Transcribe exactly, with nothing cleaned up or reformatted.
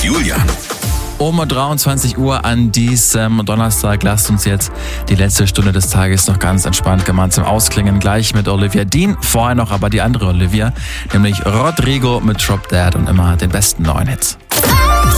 Julian. Um dreiundzwanzig Uhr an diesem Donnerstag lasst uns jetzt die letzte Stunde des Tages noch ganz entspannt gemeinsam ausklingen. Gleich mit Olivia Dean, vorher noch aber die andere Olivia, nämlich Rodrigo mit Drop Dead und immer den besten neuen Hits.